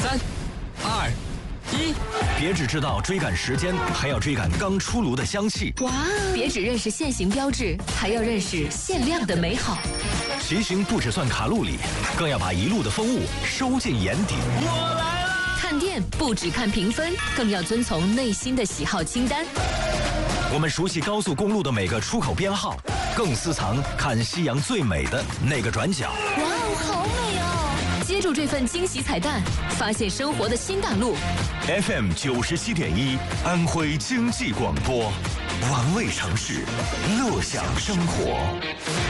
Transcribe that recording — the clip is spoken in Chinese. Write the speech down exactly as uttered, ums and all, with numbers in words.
三、二、一， 别只知道追赶时间，还要追赶刚出炉的香气。 哇！别只认识限行标志，还要认识限量的美好。 骑行不只算卡路里，更要把一路的风物收进眼底。 我来了！ 看店不只看评分，更要遵从内心的喜好清单。 我们熟悉高速公路的每个出口编号，更私藏看夕阳最美的那个转角。 哇哦，好美哦！接住这份惊喜彩蛋，发现生活的新大陆。 F M 九十七点一，安徽经济广播，玩味城市，乐享生活。